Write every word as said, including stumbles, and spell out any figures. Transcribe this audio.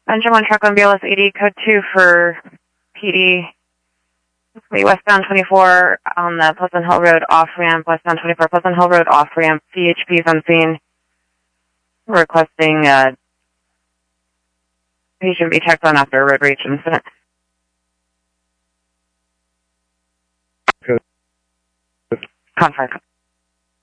Engine one truck on B L S eighty, code two for P D. Wait, westbound twenty-four on the Pleasant Hill Road off-ramp, westbound twenty-four Pleasant Hill Road off-ramp, C H Ps on scene, requesting uh, patient be checked on after a road rage incident. Confirm.